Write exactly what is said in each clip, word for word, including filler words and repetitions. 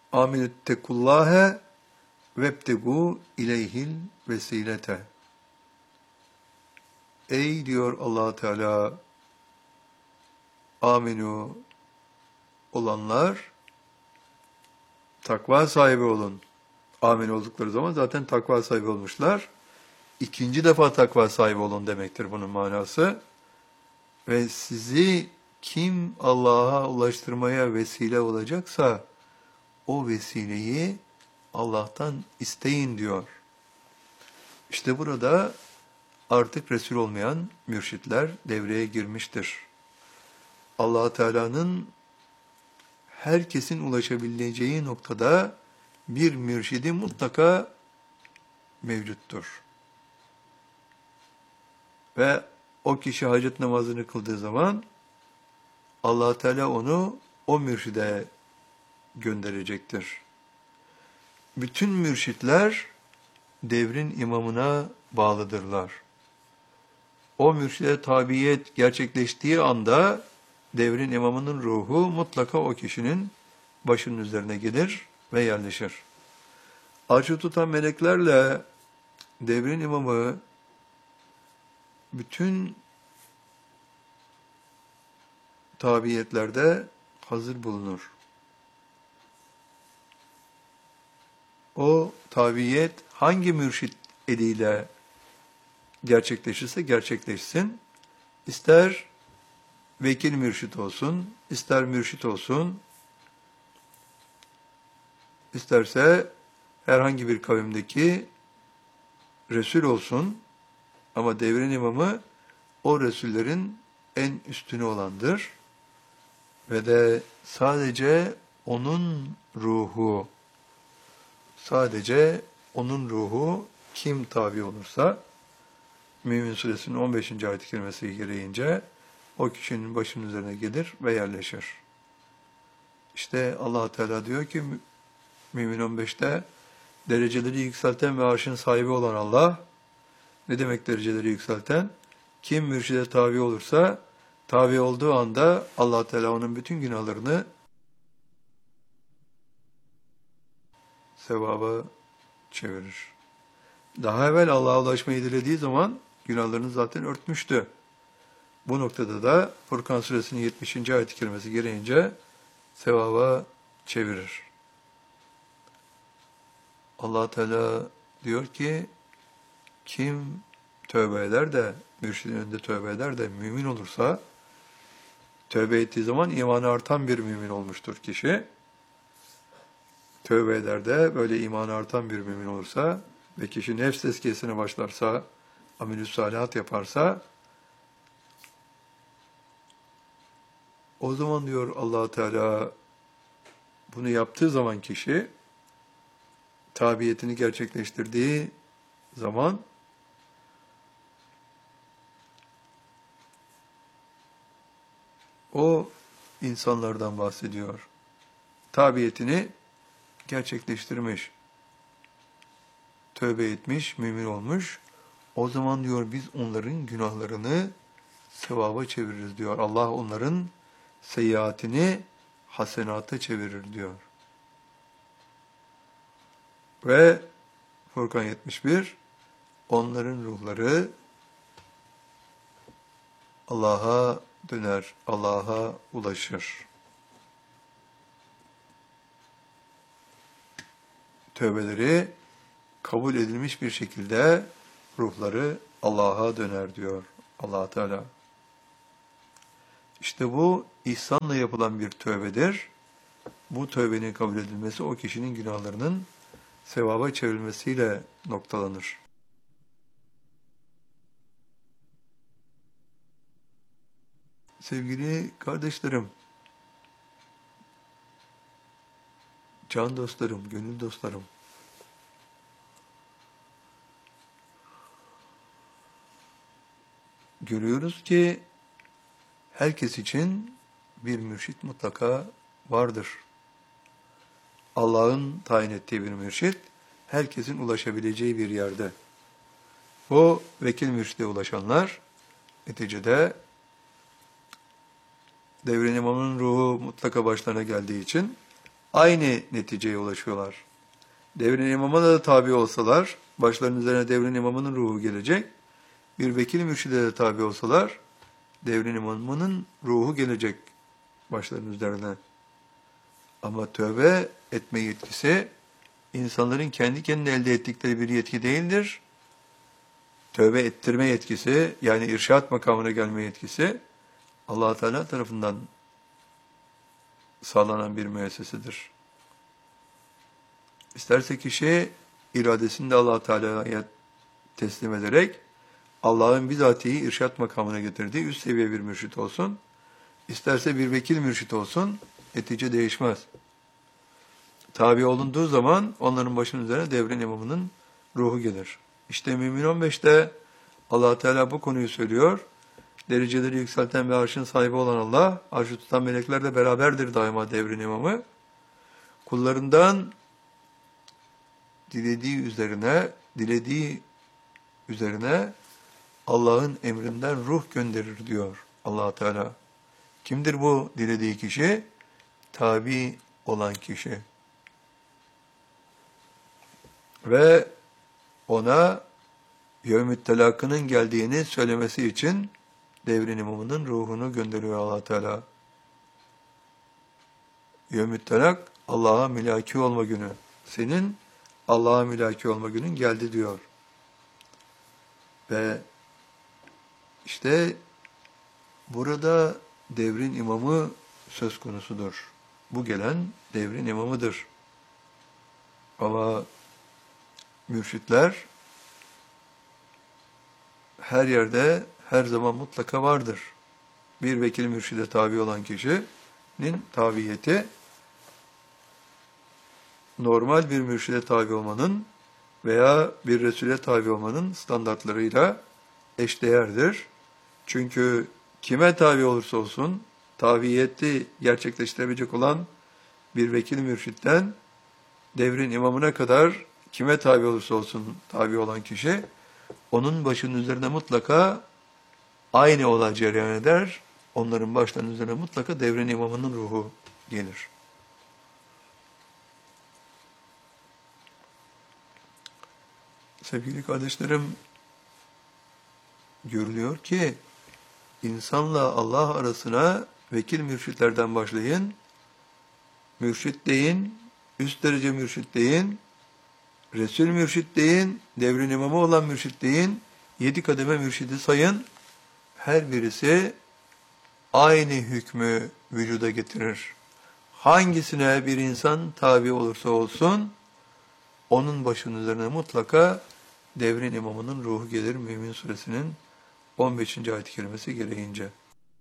Amenüttekullâhe vebtegû ileyhil vesilete. Ey diyor Allah Teala, aminu olanlar, takva sahibi olun. Amin oldukları zaman zaten takva sahibi olmuşlar. İkinci defa takva sahibi olun demektir bunun manası. Ve sizi kim Allah'a ulaştırmaya vesile olacaksa, o vesileyi Allah'tan isteyin diyor. İşte burada artık Resul olmayan mürşitler devreye girmiştir. Allah Teala'nın herkesin ulaşabileceği noktada bir mürşidi mutlaka mevcuttur. Ve o kişi hacet namazını kıldığı zaman Allah Teala onu o mürşide gönderecektir. Bütün mürşitler devrin imamına bağlıdırlar. O mürşide tabiyet gerçekleştiği anda devrin imamının ruhu mutlaka o kişinin başının üzerine gelir ve yerleşir. Arşı tutan meleklerle devrin imamı bütün tabiyetlerde hazır bulunur. O tabiyet hangi mürşit eliyle gerçekleşirse gerçekleşsin, ister vekil mürşit olsun, ister mürşit olsun, isterse herhangi bir kavimdeki Resul olsun, ama devrin imamı o Resullerin en üstünü olandır ve de sadece onun ruhu, sadece onun ruhu kim tabi olursa, Mümin Suresinin on beşinci ayet-i kerimesi gereğince o kişinin başının üzerine gelir ve yerleşir. İşte Allah Teala diyor ki Mümin on beşte dereceleri yükselten ve arşın sahibi olan Allah, ne demek dereceleri yükselten? Kim mürşide tabi olursa, tabi olduğu anda Allah Teala onun bütün günahlarını sevaba çevirir. Daha evvel Allah'a ulaşmayı dilediği zaman günahlarını zaten örtmüştü. Bu noktada da Furkan Suresinin yetmişinci ayet-i kerimesi gereğince sevaba çevirir. Allah Teala diyor ki, kim tövbe eder de, mürşidin önünde tövbe eder de mümin olursa, tövbe ettiği zaman imanı artan bir mümin olmuştur kişi. Tövbe eder de böyle imanı artan bir mümin olursa ve kişi nefs tezkiyesine başlarsa, amel-i salihat yaparsa, o zaman diyor Allah Teala, bunu yaptığı zaman kişi, tabiyetini gerçekleştirdiği zaman, o insanlardan bahsediyor. Tabiyetini gerçekleştirmiş, tövbe etmiş, mümin olmuş. O zaman diyor biz onların günahlarını sevaba çeviririz diyor. Allah onların seyyiatini hasenata çevirir diyor. Ve Furkan yetmiş bir, onların ruhları Allah'a döner, Allah'a ulaşır. Tövbeleri kabul edilmiş bir şekilde ruhları Allah'a döner diyor Allah Teala. İşte bu ihsanla yapılan bir tövbedir. Bu tövbenin kabul edilmesi o kişinin günahlarının sevaba çevrilmesiyle noktalanır. Sevgili kardeşlerim, can dostlarım, gönül dostlarım, görüyoruz ki herkes için bir mürşit mutlaka vardır. Allah'ın tayin ettiği bir mürşit, herkesin ulaşabileceği bir yerde. O vekil mürşide ulaşanlar, neticede devrin imamının ruhu mutlaka başlarına geldiği için, aynı neticeye ulaşıyorlar. Devrin imamına da tabi olsalar, başlarının üzerine devrin imamının ruhu gelecek. Bir vekil mürşide de tabi olsalar, devrin imamının ruhu gelecek başlarının üzerine. Ama tövbe etme yetkisi, insanların kendi kendine elde ettikleri bir yetki değildir. Tövbe ettirme yetkisi, yani irşat makamına gelme yetkisi, Allah Teala tarafından sağlanan bir müessesedir. İsterse kişi iradesini de Allah Teala'ya teslim ederek Allah'ın bizatihi irşat makamına getirdiği üst seviye bir mürşit olsun. İsterse bir vekil mürşit olsun, netice değişmez. Tabi olunduğu zaman onların başının üzerine devrin imamının ruhu gelir. İşte Mümin on beşte Allah Teala bu konuyu söylüyor. Dereceleri yükselten ve arşın sahibi olan Allah, arşı tutan meleklerle beraberdir daima devrin imamı. Kullarından dilediği üzerine, dilediği üzerine Allah'ın emrinden ruh gönderir diyor Allah Teala. Kimdir bu dilediği kişi? Tabi olan kişi. Ve ona yevm-i telakının geldiğini söylemesi için devrin imamının ruhunu gönderiyor Allah Teala. Yevm-i telak, Allah'a mülaki olma günü. Senin Allah'a mülaki olma günün geldi diyor. Ve işte burada devrin imamı söz konusudur. Bu gelen devrin imamıdır. Ama mürşitler her yerde, her zaman mutlaka vardır. Bir vekil mürşide tabi olan kişinin tabiyeti, normal bir mürşide tabi olmanın veya bir Resul'e tabi olmanın standartlarıyla eşdeğerdir. Çünkü kime tabi olursa olsun, tabiyeti gerçekleştirebilecek olan bir vekil mürşitten devrin imamına kadar kime tabi olursa olsun tabi olan kişi, onun başının üzerine mutlaka aynı olay cereyan eder. Onların başlarının üzerine mutlaka devrin imamının ruhu gelir. Sevgili kardeşlerim, görülüyor ki insanla Allah arasına vekil mürşitlerden başlayın, mürşit deyin, üst derece mürşit deyin, Resul mürşit deyin, devrin imamı olan mürşit deyin, yedi kademe mürşidi sayın, her birisi aynı hükmü vücuda getirir. Hangisine bir insan tabi olursa olsun, onun başının üzerine mutlaka devrin imamının ruhu gelir. Mümin Suresinin on beşinci ayet-i kerimesi gereğince.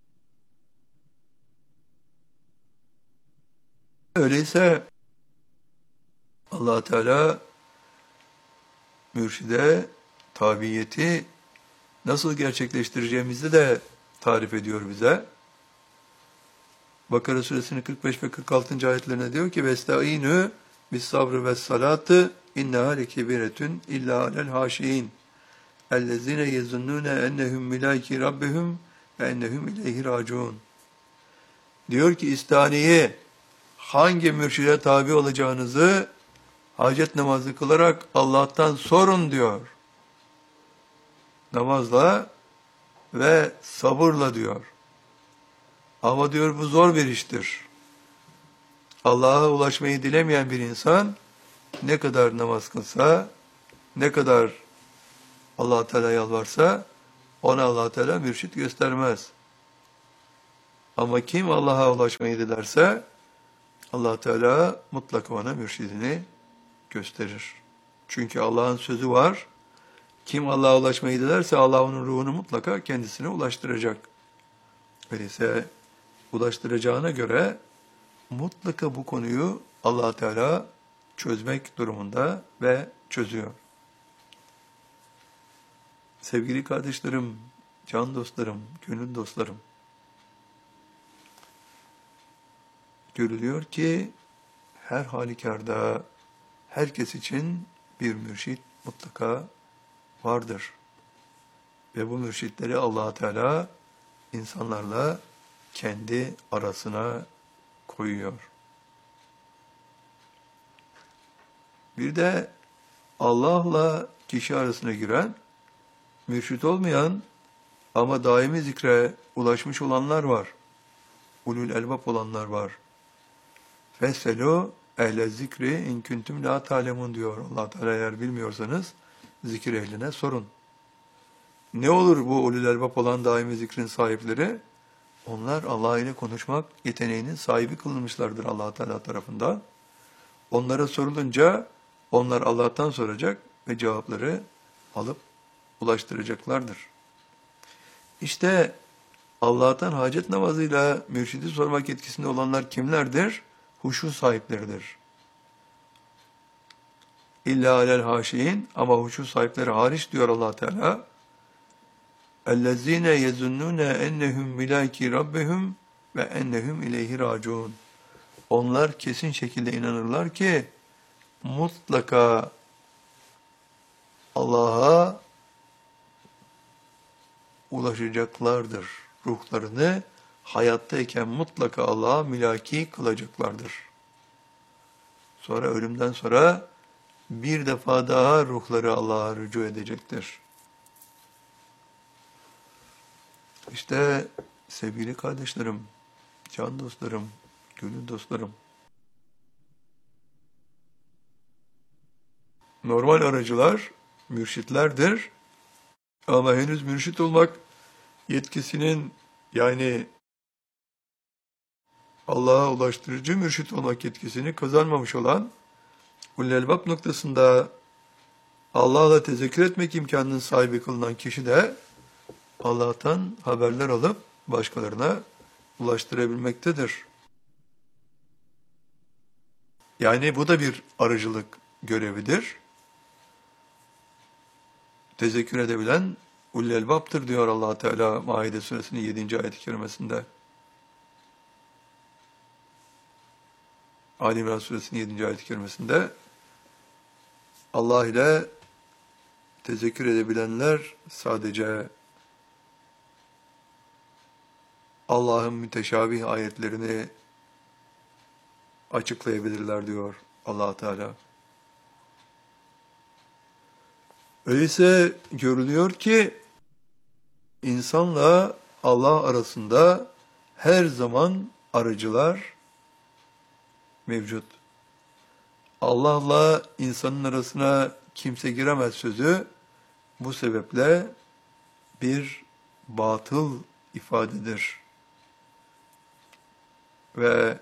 Öyleyse Allah Teala mürşide tabiyeti nasıl gerçekleştireceğimizi de tarif ediyor bize. Bakara Suresinin kırk beş ve kırk altıncı ayetlerine diyor ki vestaînû bis-sabrı ves-salâtı inneha lekebiretun illa alel hâşiîn ellezîne yezunnûne ennehum milâki rabbihum ve ennehum ileyhi râciûn. Diyor ki istaniye hangi mürşide tabi olacağınızı hacet namazı kılarak Allah'tan sorun diyor. Namazla ve sabırla diyor. Ama diyor bu zor bir iştir. Allah'a ulaşmayı dilemeyen bir insan ne kadar namaz kılsa, ne kadar Allah Teala yalvarsa ona Allah Teala mürşit göstermez. Ama kim Allah'a ulaşmayı dilerse Allah Teala mutlaka ona mürşidini gösterir. Çünkü Allah'ın sözü var. Kim Allah'a ulaşmayı dilerse Allah onun ruhunu mutlaka kendisine ulaştıracak. Öyleyse ulaştıracağına göre mutlaka bu konuyu Allah Teala çözmek durumunda ve çözüyor. Sevgili kardeşlerim, can dostlarım, gönül dostlarım, görülüyor ki her halükarda herkes için bir mürşit mutlaka vardır. Ve bu mürşitleri Allah Teala insanlarla kendi arasına koyuyor. Bir de Allah'la kişi arasına giren, mürşit olmayan ama daimi zikre ulaşmış olanlar var. Ulul elbap olanlar var. Feselu ehle zikri in kuntum la ta'lemun diyor Allah Teala, eğer bilmiyorsanız zikir ehline sorun. Ne olur bu ulul elbap olan daimi zikrin sahipleri? Onlar Allah ile konuşmak yeteneğinin sahibi kılınmışlardır Allah Teala tarafından. Onlara sorulunca onlar Allah'tan soracak ve cevapları alıp ulaştıracaklardır. İşte Allah'tan hacet namazıyla mürşidi sormak yetkisinde olanlar kimlerdir? Huşu sahipleridir. İlla alel haşiin, ama huşu sahipleri hariç diyor Allah Teala. اَلَّذ۪ينَ يَزُنُّونَ اَنَّهُمْ مِلَاكِ رَبِّهُمْ ve ennehum ileyhi raciun. Onlar kesin şekilde inanırlar ki mutlaka Allah'a ulaşacaklardır. Ruhlarını hayattayken mutlaka Allah'a mülaki kılacaklardır. Sonra ölümden sonra bir defa daha ruhları Allah'a rücu edecektir. İşte sevgili kardeşlerim, can dostlarım, gönül dostlarım, normal aracılar mürşitlerdir ama henüz mürşit olmak yetkisinin, yani Allah'a ulaştırıcı mürşit olmak yetkisini kazanmamış olan, ulul elbap noktasında Allah'la tezekkür etmek imkanının sahibi kılınan kişi de Allah'tan haberler alıp başkalarına ulaştırabilmektedir. Yani bu da bir aracılık görevidir. Tezekkür edebilen ulul elbaptır diyor Allah Teala Maide suresinin yedinci ayet-i kerimesinde. Ali İmran suresinin yedinci ayet-i kerimesinde Allah ile tezekkür edebilenler sadece Allah'ın müteşabih ayetlerini açıklayabilirler diyor Allah Teala. Öyleyse görülüyor ki insanla Allah arasında her zaman aracılar mevcut. Allah'la insanın arasına kimse giremez sözü bu sebeple bir batıl ifadedir. Ve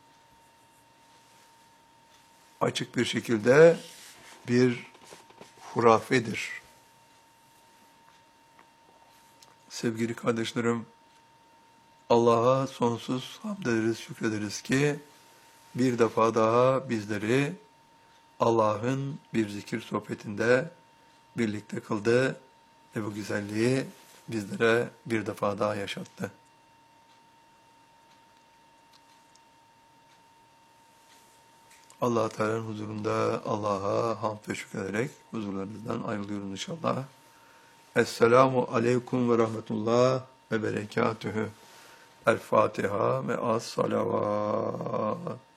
açık bir şekilde bir hurafedir. Sevgili kardeşlerim, Allah'a sonsuz hamd ederiz, şükrederiz ki bir defa daha bizleri Allah'ın bir zikir sohbetinde birlikte kıldı ve bu güzelliği bizlere bir defa daha yaşattı. Allah Teala'nın huzurunda Allah'a hamd ve şükrederek huzurlarınızdan ayrılıyoruz inşallah. Esselamu aleyküm ve rahmetullah ve berekatühü. El Fatiha ve as salavat.